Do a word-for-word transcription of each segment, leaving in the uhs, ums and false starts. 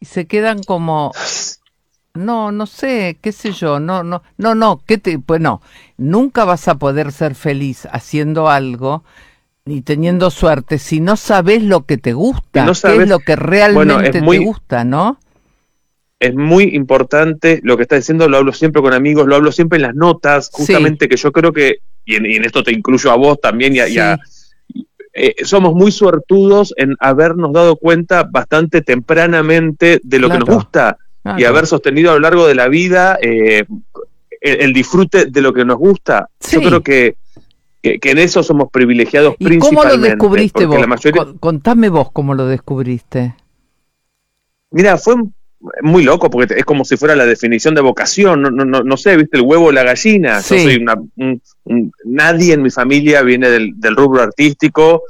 Y se quedan como, no, no sé, qué sé yo, no, no, no, no, ¿qué te, pues no, nunca vas a poder ser feliz haciendo algo ni teniendo suerte si no sabes lo que te gusta, no sabes, qué es lo que realmente bueno, es muy, te gusta, ¿no? Es muy importante lo que estás diciendo, lo hablo siempre con amigos, lo hablo siempre en las notas, justamente sí. Que yo creo que, y en, y en esto te incluyo a vos también, y a, sí. y a eh, somos muy suertudos en habernos dado cuenta bastante tempranamente de lo claro. que nos gusta, claro. y haber sostenido a lo largo de la vida eh, el, el disfrute de lo que nos gusta. Sí. Yo creo que, que, que en eso somos privilegiados ¿Y principalmente. ¿Cómo lo descubriste vos? La mayoría... Contame vos cómo lo descubriste. Mira, fue muy loco, porque es como si fuera la definición de vocación, no, no, no, no sé, viste, el huevo o la gallina. Sí. Yo soy una, un, un, nadie en mi familia viene del, del rubro artístico,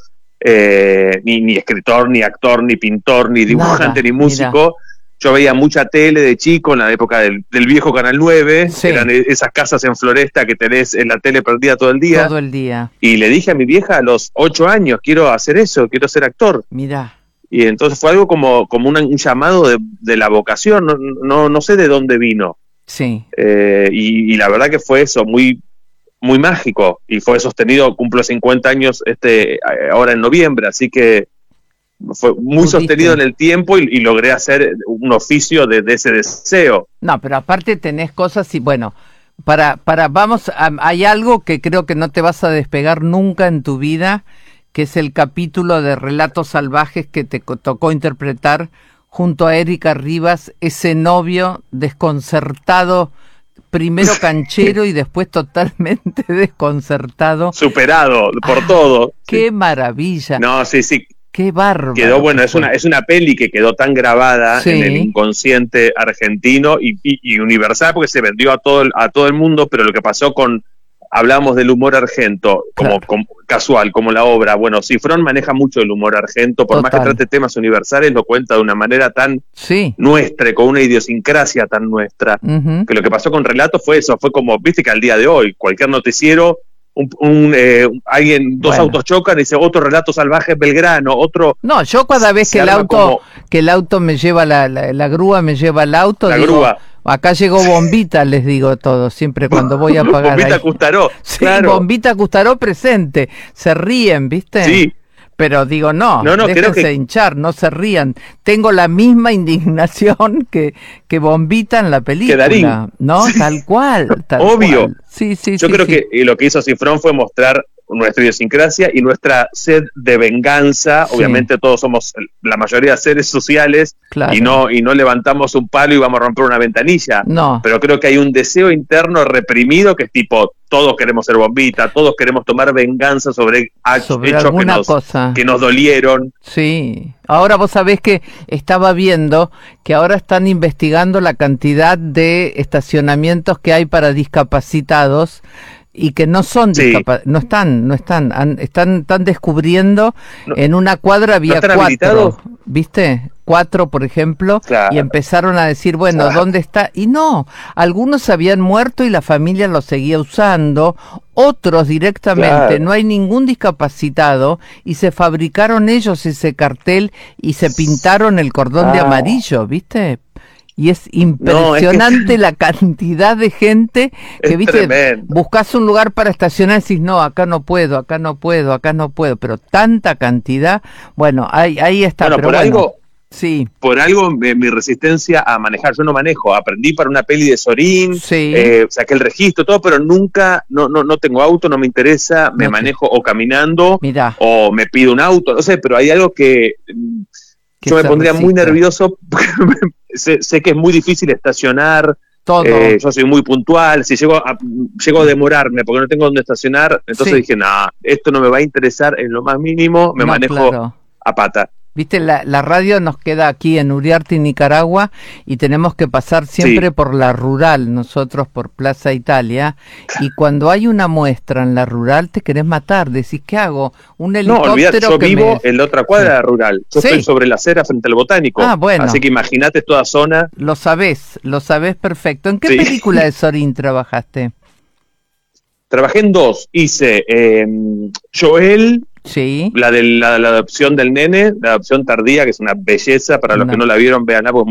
eh, ni, ni escritor, ni actor, ni pintor, ni dibujante, Nada, ni músico. Mira. Yo veía mucha tele de chico en la época del, del viejo Canal nueve, sí. Eran esas casas en Floresta que tenés en la tele perdida todo el día. Todo el día. Y le dije a mi vieja a los ocho años, quiero hacer eso, quiero ser actor. Mirá. Y entonces fue algo como, como un, un llamado de, de la vocación, no, no, no sé de dónde vino. Sí. Eh, y, y la verdad que fue eso, muy, muy mágico, y fue sostenido, cumplo cincuenta años este ahora en noviembre, así que fue muy ¿Pudiste? sostenido en el tiempo y, y logré hacer un oficio de, de ese deseo. No, pero aparte tenés cosas y bueno, para, para, vamos, a, hay algo que creo que no te vas a despegar nunca en tu vida, que es el capítulo de Relatos Salvajes que te tocó interpretar junto a Erika Rivas, ese novio desconcertado, primero canchero y después totalmente desconcertado. Superado por ah, todo. ¡Qué sí. maravilla! No, sí, sí. ¡Qué bárbaro! Quedó, bueno, es una, es una peli que quedó tan grabada sí. en el inconsciente argentino y, y, y universal, porque se vendió a todo, el, a todo el mundo, pero lo que pasó con... Hablamos del humor argento, como, claro. como casual, como la obra. Bueno, Cifrón maneja mucho el humor argento, por Total. más que trate temas universales, lo cuenta de una manera tan sí. nuestra, con una idiosincrasia tan nuestra, uh-huh. que lo que pasó con Relatos fue eso, fue como, viste que al día de hoy, cualquier noticiero, un, un eh, alguien, dos bueno. autos chocan y dice, otro Relato Salvaje Belgrano, otro... No, yo cada vez que el auto, como... que el auto me lleva, la, la, la grúa me lleva al auto, la digo, grúa. Acá llegó Bombita, les digo todo, siempre cuando voy a pagar. Bombita ahí. Custaró, sí, claro. Bombita Custaró presente, se ríen, ¿viste? Sí. Pero digo, no, no, no déjense creo que... hinchar, no se rían. Tengo la misma indignación que, que Bombita en la película, Darín. ¿no? Sí. Tal cual, tal Obvio. cual. Sí, sí, Yo sí, creo sí. que lo que hizo Cifrón fue mostrar nuestra idiosincrasia y nuestra sed de venganza. Sí. Obviamente todos somos, la mayoría, seres sociales, claro. y no y no levantamos un palo y vamos a romper una ventanilla. No. Pero creo que hay un deseo interno reprimido que es tipo, todos queremos ser Bombita, todos queremos tomar venganza sobre, sobre hechos que nos, cosa. que nos dolieron. Sí. Ahora vos sabés que estaba viendo que ahora están investigando la cantidad de estacionamientos que hay para discapacitados y que no son sí. discapa- no están, no están, han, están, están descubriendo no, en una cuadra había ¿no cuatro, ¿viste? Cuatro, por ejemplo, claro. y empezaron a decir, bueno, claro. ¿dónde está? Y no, algunos habían muerto y la familia los seguía usando, otros directamente, claro. no hay ningún discapacitado, y se fabricaron ellos ese cartel y se pintaron el cordón ah. de amarillo, ¿viste? Y es impresionante no, es que... la cantidad de gente que, es viste, tremendo. Buscas un lugar para estacionar y decís, no, acá no puedo, acá no puedo, acá no puedo, pero tanta cantidad, bueno, ahí, ahí está. Bueno, pero por bueno, algo, sí. por algo mi, mi resistencia a manejar, yo no manejo, aprendí para una peli de Sorín, sí. eh, saqué el registro, todo, pero nunca, no, no, no tengo auto, no me interesa, me no manejo te... o caminando, Mirá. o me pido un auto, no sé, pero hay algo que... Yo me pondría resiste. muy nervioso porque sé, sé que es muy difícil estacionar. Todo. Eh, yo soy muy puntual. Si llego a, llego a demorarme porque no tengo dónde estacionar, entonces sí. dije, no, nah, esto no me va a interesar en lo más mínimo. Me no, manejo claro. a pata. Viste, la, la radio nos queda aquí en Uriarte, Nicaragua, y tenemos que pasar siempre sí. por la rural, nosotros por Plaza Italia, y cuando hay una muestra en la rural te querés matar, decís, ¿qué hago? Un helicóptero. No, olvidate, yo que vivo me... en la otra cuadra sí. rural, yo sí. estoy sobre la acera frente al Botánico, ah, bueno. así que imagínate toda zona. Lo sabés, lo sabés perfecto. ¿En qué sí. película de Sorín trabajaste? Trabajé en dos, hice eh, Joel... Sí. La de la, la adopción del nene, la adopción tardía, que es una belleza, para los no. que no la vieron, vean,